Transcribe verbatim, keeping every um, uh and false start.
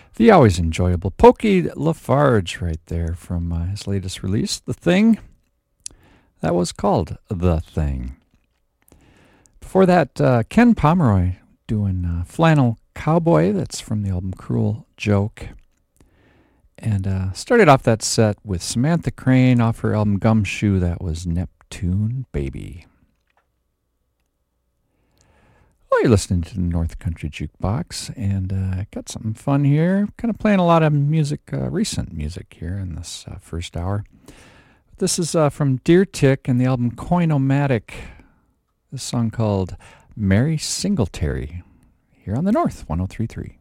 The always enjoyable Pokey Lafarge right there from uh, his latest release, The Thing. That was called The Thing. Before that, uh, Ken Pomeroy doing uh, Flannel Cowboy. That's from the album Cruel Joke. And uh, started off that set with Samantha Crane off her album Gumshoe. That was Neptune Baby. Well, you're listening to the North Country Jukebox, and uh, got something fun here. Kind of playing a lot of music, uh, recent music here in this uh, first hour. This is uh, from Deer Tick and the album Coinomatic. This song called Mary Singletary here on the North one oh three point three.